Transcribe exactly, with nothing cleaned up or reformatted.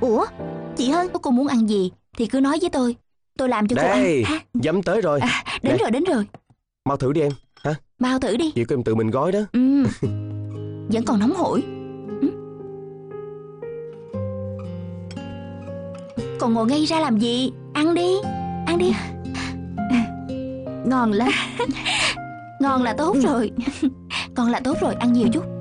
Ủa chị Hân, cô muốn ăn gì thì cứ nói với tôi, tôi làm cho cô ăn. Đây, Ha? dám tới rồi. À, đến Đây. rồi đến rồi. Mau thử đi em. Hả? Mau thử đi. Chị của em tự mình gói đó. Ừ. Vẫn còn nóng hổi. Ừ. Còn ngồi ngay ra làm gì? Ăn đi, ăn đi. Ngon lắm. Ngon là tốt rồi. Ngon là tốt rồi, ăn nhiều chút.